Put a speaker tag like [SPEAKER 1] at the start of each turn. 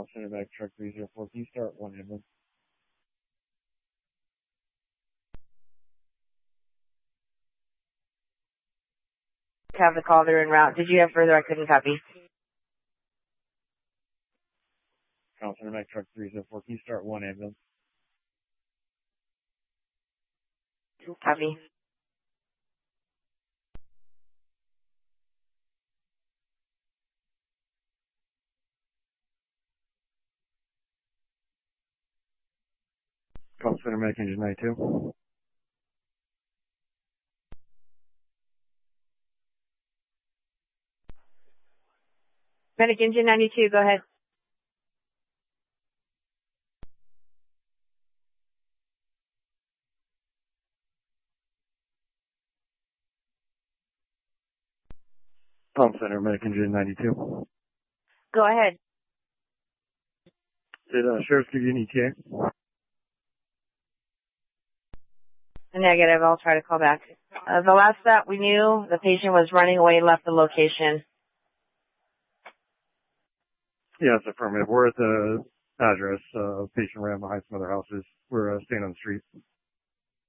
[SPEAKER 1] Call Center Back Truck 304. Can you start one ambulance?
[SPEAKER 2] Have the call, they're en route. Did you have further? I couldn't copy.
[SPEAKER 1] Call Center Back Truck 304. Can you start one ambulance?
[SPEAKER 2] Copy.
[SPEAKER 1] Call Center Medic Engine 92.
[SPEAKER 2] Medic Engine 92, go ahead.
[SPEAKER 1] Call Center Medic Engine 92.
[SPEAKER 2] Go ahead.
[SPEAKER 1] Did Sheriff give you an ETA?
[SPEAKER 2] Negative. I'll try to call back. The last that we knew, the patient was running away and left the location.
[SPEAKER 1] Yes, affirmative. We're at the address. Patient ran behind some other houses. We're staying on the street.